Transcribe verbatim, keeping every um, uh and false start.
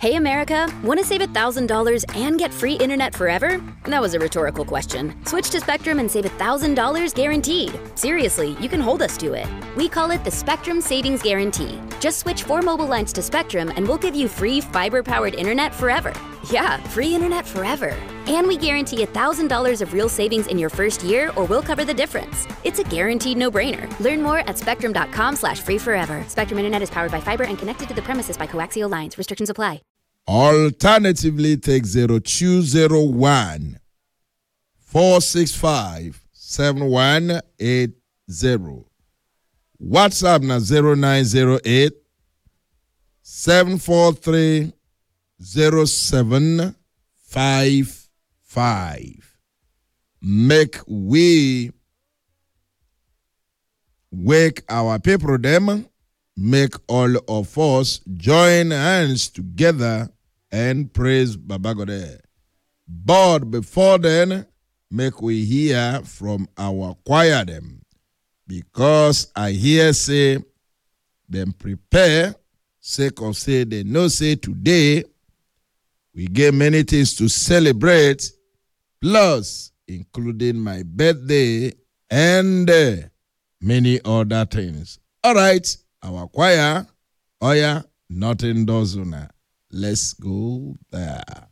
Hey America, want to save one thousand dollars and get free internet forever? That was a rhetorical question. Switch to Spectrum and save one thousand dollars guaranteed. Seriously, you can hold us to it. We call it the Spectrum Savings Guarantee. Just switch four mobile lines to Spectrum and we'll give you free fiber-powered internet forever. Yeah, free internet forever. And we guarantee one thousand dollars of real savings in your first year or we'll cover the difference. It's a guaranteed no-brainer. Learn more at spectrum.com slash free forever. Spectrum Internet is powered by fiber and connected to the premises by coaxial lines. Restrictions apply. Alternatively, take zero two zero one, four six five, seven one eight zero. WhatsApp na zero nine zero eight, seven four three, zero seven five five. Make we wake our people them, make all of us join hands together and praise Baba God. But before then, make we hear from our choir them. Because I hear say, them prepare, sake of say they know say today, we get many things to celebrate, plus including my birthday and uh, many other things. All right, our choir, oh yeah, nothing does una. Let's go there.